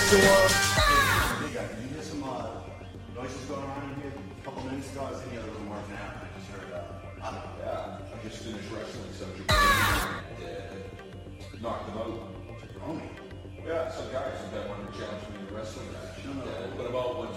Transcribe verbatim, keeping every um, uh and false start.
to us. Hey guys, did you hear some uh, noises going around in here a couple minutes ago? I was in the other room working out and I just heard, uh, I don't know. Yeah, I just finished wrestling some Japan and uh, knocked them out. Jabroni. Yeah, some guy, some guy wanted to challenge me in a wrestling match. No, no. Yeah, put him out one